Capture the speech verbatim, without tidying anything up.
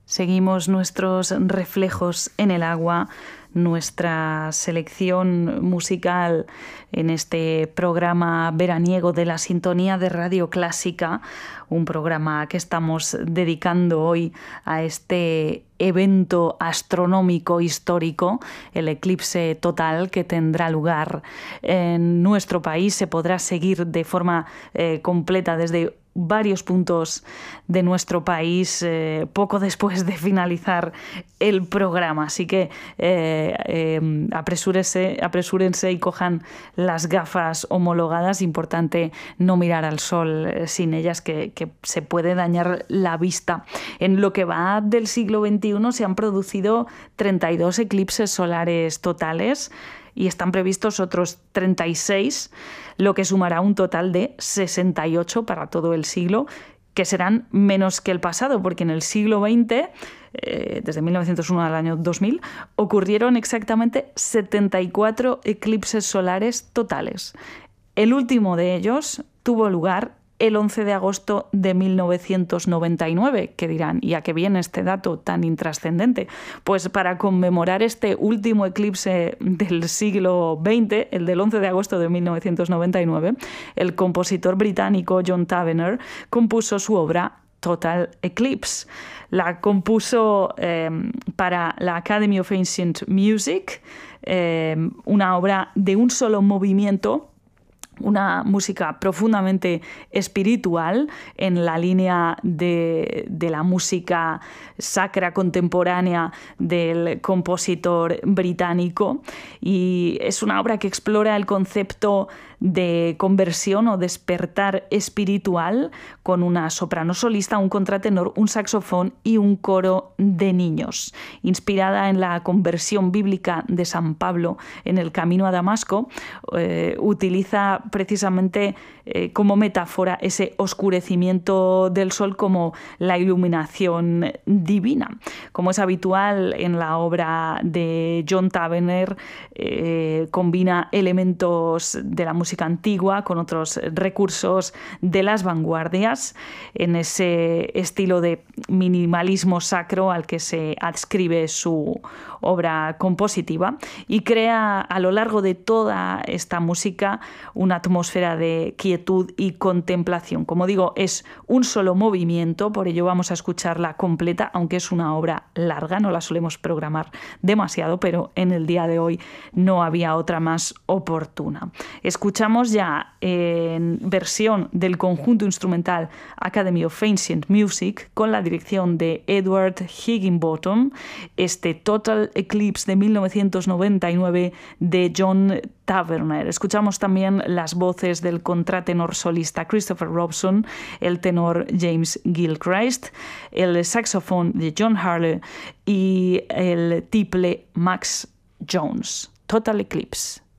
Seguimos nuestros reflejos en el agua, nuestra selección musical en este programa veraniego de la sintonía de Radio Clásica, un programa que estamos dedicando hoy a este evento astronómico histórico, el eclipse total que tendrá lugar en nuestro país. Se podrá seguir de forma eh, completa desde varios puntos de nuestro país eh, poco después de finalizar el programa, así que eh, eh, apresúrense, apresúrense y cojan las gafas homologadas. Importante no mirar al sol eh, sin ellas, que, que se puede dañar la vista. En lo que va del siglo veintiuno se han producido treinta y dos eclipses solares totales y están previstos otros treinta y seis, lo que sumará un total de sesenta y ocho para todo el siglo, que serán menos que el pasado, porque en el siglo veinte, eh, desde mil novecientos uno al año dos mil, ocurrieron exactamente setenta y cuatro eclipses solares totales. El último de ellos tuvo lugar el once de agosto de mil novecientos noventa y nueve, que dirán, ¿y a qué viene este dato tan intrascendente? Pues para conmemorar este último eclipse del siglo veinte, el del once de agosto de mil novecientos noventa y nueve, el compositor británico John Tavener compuso su obra Total Eclipse. La compuso eh, para la Academy of Ancient Music, eh, una obra de un solo movimiento, una música profundamente espiritual en la línea de, de la música sacra contemporánea del compositor británico, y es una obra que explora el concepto de conversión o despertar espiritual con una soprano solista, un contratenor, un saxofón y un coro de niños. Inspirada en la conversión bíblica de San Pablo en el camino a Damasco, eh, utiliza precisamente eh, como metáfora ese oscurecimiento del sol como la iluminación divina. Como es habitual en la obra de John Tavener, eh, combina elementos de la música antigua con otros recursos de las vanguardias en ese estilo de minimalismo sacro al que se adscribe su obra compositiva, y crea a lo largo de toda esta música una atmósfera de quietud y contemplación. Como digo, es un solo movimiento, por ello vamos a escucharla completa, aunque es una obra larga, no la solemos programar demasiado, pero en el día de hoy no había otra más oportuna. Escuchamos ya en versión del conjunto instrumental Academy of Ancient Music con la dirección de Edward Higginbottom, este Total Eclipse de mil novecientos noventa y nueve de John Tavener. Escuchamos también las voces del contratenor solista Christopher Robson, el tenor James Gilchrist, el saxofón de John Harley y el tiple Max Jones. Total Eclipse.